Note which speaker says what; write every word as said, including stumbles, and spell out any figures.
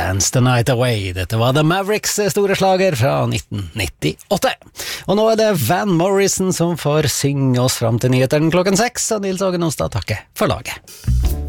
Speaker 1: Dance the Night Away. Dette var The Mavericks store slager fra nitten nittiåtte. Og nå er det Van Morrison som får synge oss fram til nyhetene klokken seks, og Nils Åge Nonstad takker for laget.